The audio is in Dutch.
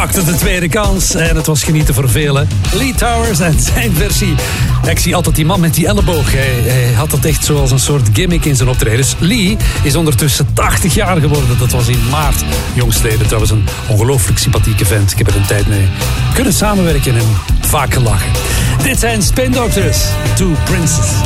Pakte de tweede kans en het was genieten voor velen. Lee Towers en zijn versie. Ik zie altijd die man met die elleboog. Hij had dat echt zoals een soort gimmick in zijn optredens. Lee is ondertussen 80 jaar geworden. Dat was in maart. Jongstleden trouwens een ongelooflijk sympathieke vent. Ik heb er een tijd mee kunnen samenwerken en vaak gelachen. Dit zijn Spin Doctors, Two Princes.